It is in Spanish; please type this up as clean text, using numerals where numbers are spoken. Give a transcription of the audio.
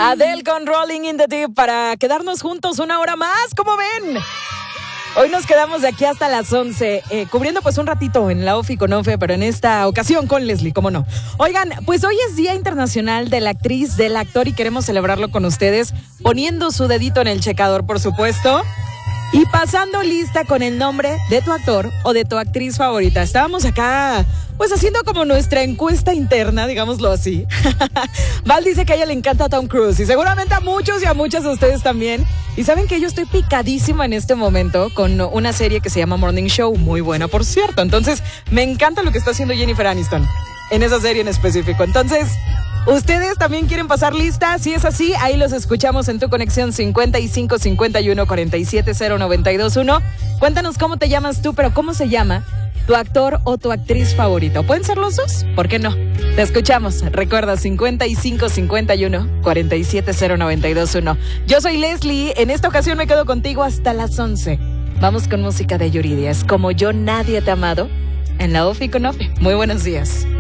Adele con Rolling in the Deep para quedarnos juntos una hora más, ¿cómo ven? Hoy nos quedamos de aquí hasta las 11, cubriendo pues un ratito en la OFI con OFE, pero en esta ocasión con Leslie, ¿cómo no? Oigan, pues hoy es Día Internacional de la Actriz, del Actor y queremos celebrarlo con ustedes, poniendo su dedito en el checador, por supuesto, y pasando lista con el nombre de tu actor o de tu actriz favorita. Estábamos acá pues haciendo como nuestra encuesta interna, digámoslo así. Val dice que a ella le encanta Tom Cruise y seguramente a muchos y a muchas de ustedes también. Y saben que yo estoy picadísima en este momento con una serie que se llama Morning Show, muy buena por cierto. Entonces me encanta lo que está haciendo Jennifer Aniston en esa serie en específico. Entonces, ¿ustedes también quieren pasar lista? Si es así, ahí los escuchamos en tu conexión 55 51 47 0921. Cuéntanos cómo te llamas tú, pero cómo se llama tu actor o tu actriz favorita. ¿Pueden ser los dos? ¿Por qué no? Te escuchamos. Recuerda 55 51 47 0921. Yo soy Leslie. En esta ocasión me quedo contigo hasta las 11. Vamos con música de Yuridia. Es Como Yo Nadie Te ha Amado en la OFI con OFE. Muy buenos días.